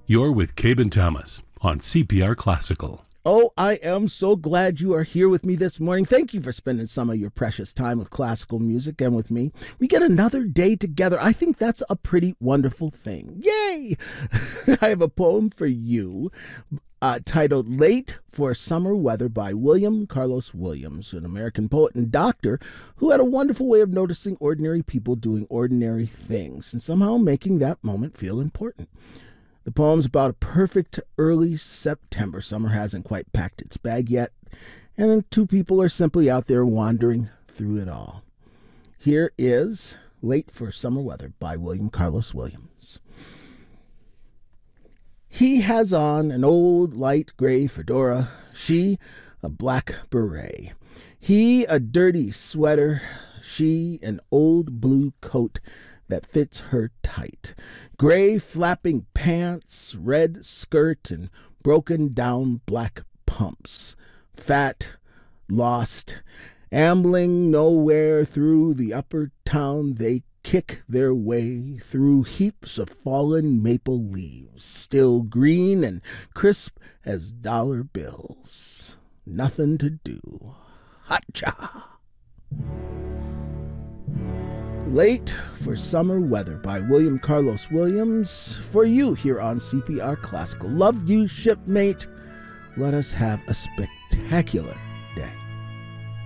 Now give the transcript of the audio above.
You're with Cabe Thomas on CPR Classical. Oh, I am so glad you are here with me this morning. Thank you for spending some of your precious time with classical music and with me. We get another day together. I think that's a pretty wonderful thing. Yay! I have a poem for you titled Late for Summer Weather by William Carlos Williams, an American poet and doctor who had a wonderful way of noticing ordinary people doing ordinary things and somehow making that moment feel important. The poem's about a perfect early September. Summer hasn't quite packed its bag yet, and then two people are simply out there wandering through it all. Here is Late for Summer Weather by William Carlos Williams. He has on an old light gray fedora, she a black beret. He a dirty sweater, she an old blue coat that fits her tight. Gray flapping pants, red skirt, and broken down black pumps. Fat, lost, ambling nowhere through the upper town, they kick their way through heaps of fallen maple leaves, still green and crisp as dollar bills. Nothing to do. Hotcha! Late for Summer Weather by William Carlos Williams for you here on CPR Classical. Love you, shipmate. Let us have a spectacular